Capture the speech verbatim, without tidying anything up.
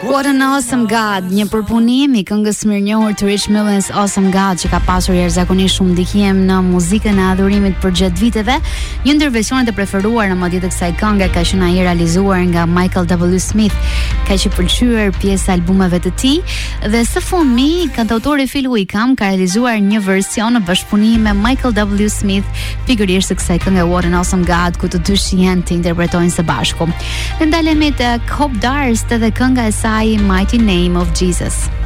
What an Awesome God, një përpunim i këngës mirënjohur të Rich Mullins, Awesome God, që ka pasur jashtëzakonisht shumë ndikim në muzikën e adhurimit përgjatë viteve. Një ndër versionet e preferuara madje të kësaj kënge ka qenë ai realizuar nga Michael W. Smith, ka që pëlqyer pjesë albumeve të tij, dhe së fundmi kantautori Phil Wickham ka realizuar një version në bashkëpunim me Michael W. Smith, pikërisht të kësaj kënge What an Awesome God, ku të dy shihen të interpretojnë së bashku. Ne ndalemi te Cobb Darst dhe kënga e saj Mighty Name of Jesus.